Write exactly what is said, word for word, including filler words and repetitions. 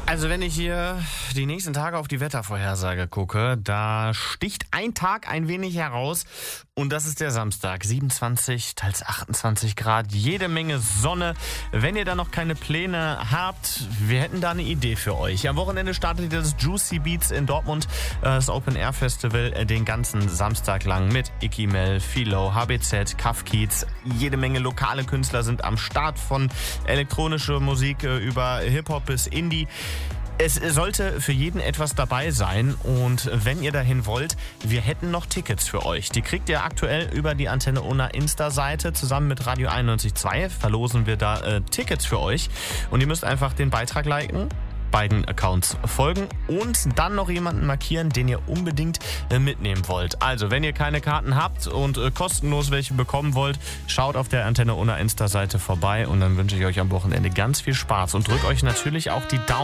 Also wenn ich hier die nächsten Tage auf die Wettervorhersage gucke, da sticht ein Tag ein wenig heraus und das ist der Samstag. siebenundzwanzig, teils achtundzwanzig Grad, jede Menge Sonne. Wenn ihr da noch keine Pläne habt, wir hätten da eine Idee für euch. Am Wochenende startet das Juicy Beats in Dortmund, das Open Air Festival, den ganzen Samstag lang mit Ikimel, Philo, H B Z, Kafkiez. Jede Menge lokale Künstler sind am Start, von elektronischer Musik über Hip-Hop bis Indie. Es sollte für jeden etwas dabei sein und wenn ihr dahin wollt, wir hätten noch Tickets für euch. Die kriegt ihr aktuell über die Antenne Unna Insta-Seite. Zusammen mit Radio einundneunzig Komma zwei verlosen wir da äh, Tickets für euch und ihr müsst einfach den Beitrag liken, beiden Accounts folgen und dann noch jemanden markieren, den ihr unbedingt äh, mitnehmen wollt. Also, wenn ihr keine Karten habt und äh, kostenlos welche bekommen wollt, schaut auf der Antenne Unna Insta-Seite vorbei und dann wünsche ich euch am Wochenende ganz viel Spaß und drückt euch natürlich auch die Daumen.